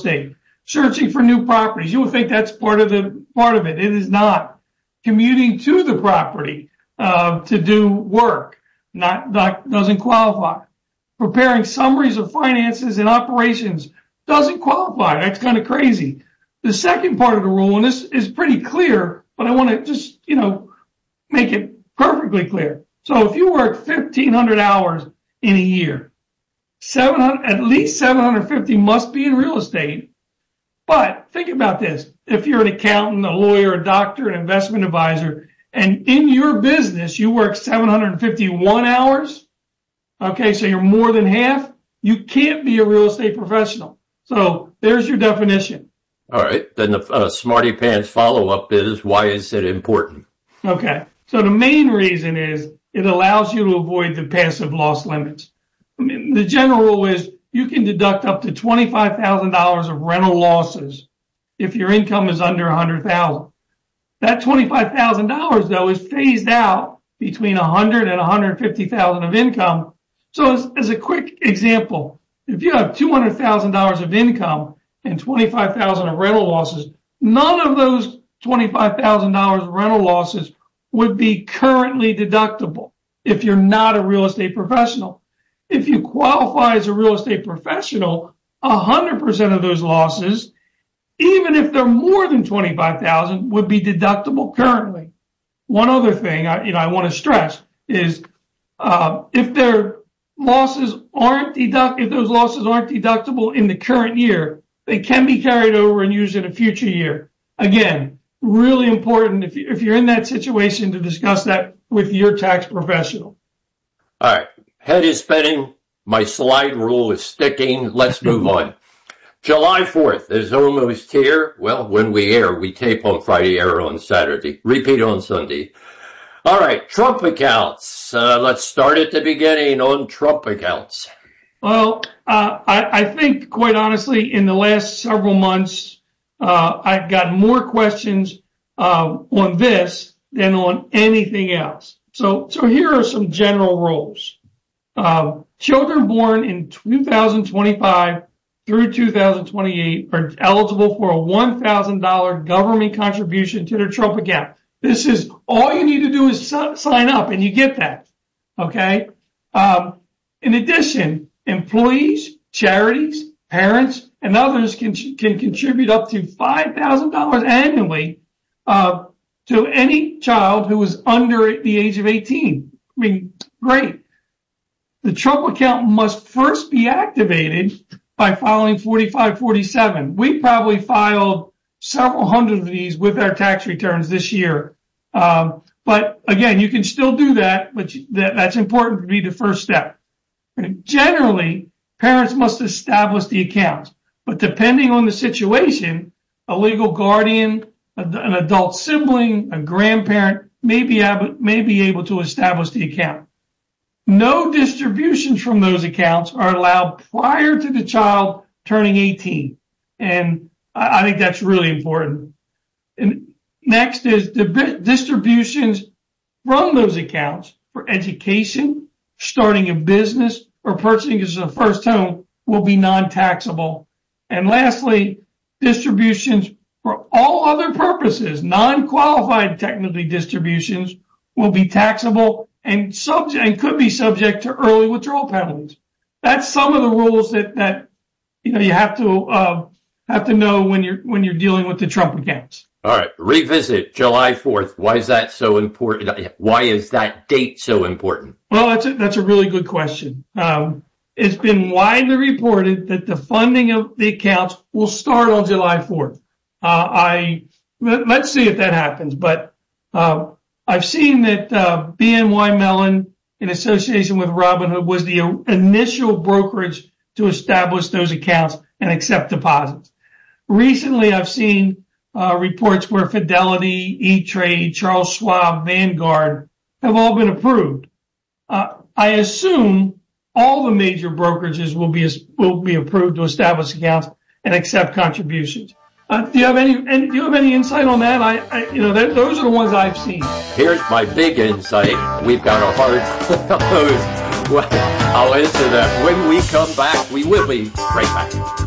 estate. Searching for new properties. You would think that's part of it. It is not. Commuting to the property to do work doesn't qualify. Preparing summaries of finances and operations doesn't qualify. That's kind of crazy. The second part of the rule, and this is pretty clear, but I want to just, make it perfectly clear. So if you work 1,500 hours in a year, at least 750 must be in real estate. But think about this. If you're an accountant, a lawyer, a doctor, an investment advisor, and in your business you work 751 hours, okay, so you're more than half, you can't be a real estate professional. So there's your definition. All right. Then the Smarty Pants follow-up is, why is it important? Okay. So the main reason is it allows you to avoid the passive loss limits. I mean, the general rule is you can deduct up to $25,000 of rental losses if your income is under $100,000. That $25,000, though, is phased out between $100,000 and $150,000 of income. So as a quick example, if you have $200,000 of income and $25,000 of rental losses, none of those $25,000 of rental losses would be currently deductible if you're not a real estate professional. If you qualify as a real estate professional, 100% of those losses, even if they're more than $25,000, would be deductible currently. One other thing I want to stress is if those losses aren't deductible in the current year, they can be carried over and used in a future year. Again, really important if you're in that situation to discuss that with your tax professional. All right. Head is spinning. My slide rule is sticking. Let's move on. July 4th is almost here. Well, when we air, we tape on Friday, air on Saturday, repeat on Sunday. All right. Trump accounts. Let's start at the beginning on Trump accounts. Well, I think, quite honestly, in the last several months, I've got more questions on this than on anything else. So here are some general rules. Children born in 2025 through 2028 are eligible for a $1,000 government contribution to their Trump account. This is all you need to do is sign up, and you get that. Okay. In addition, employees, charities, parents, and others can contribute up to $5,000 annually to any child who is under the age of 18. I mean, great. The Trump account must first be activated by filing 4547. We probably filed several hundred of these with our tax returns this year. But again, you can still do that, but that's important to be the first step. Generally, parents must establish the accounts, but depending on the situation, a legal guardian, an adult sibling, a grandparent may be able to establish the account. No distributions from those accounts are allowed prior to the child turning 18. And I think that's really important. And next is the distributions from those accounts for education, starting a business, or purchasing a first home will be non-taxable. And lastly, distributions for all other purposes, non-qualified technically distributions, will be taxable and could be subject to early withdrawal penalties. That's some of the rules that you have to know when you're dealing with the Trump accounts. All right, revisit July 4th. Why is that so important? Why is that date so important? Well, that's a really good question. It's been widely reported that the funding of the accounts will start on July 4th. Let's see if that happens. But I've seen that BNY Mellon, in association with Robinhood, was the initial brokerage to establish those accounts and accept deposits. Recently, I've seen reports where Fidelity, E-Trade, Charles Schwab, Vanguard have all been approved. I assume all the major brokerages will be approved to establish accounts and accept contributions. Do you have any insight on that? Those are the ones I've seen. Here's my big insight. We've got a hard close. Well, I'll answer that when we come back. We will be right back.